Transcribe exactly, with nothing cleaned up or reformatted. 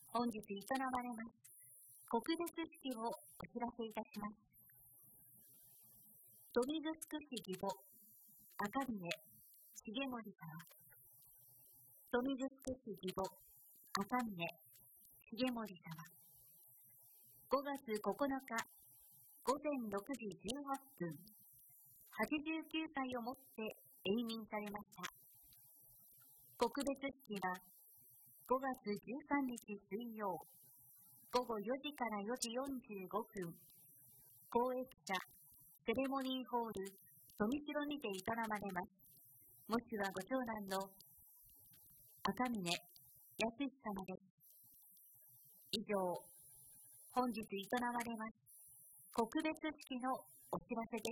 本日営まれます告別式をお知らせいたします。豊見城市義母赤峰重森様。豊見城市義母赤峰重森様。ごがつここのかごぜんろくじじゅうはっぷん、はちじゅうきゅうさいをもって永眠されました。告別式はごがつじゅうさんにち水曜ごごよじからよじよんじゅうごふん、公益社セレモニーホール富城にて営まれます。もしくはご長男の赤峰康様です。以上、本日営まれます告別式のお知らせで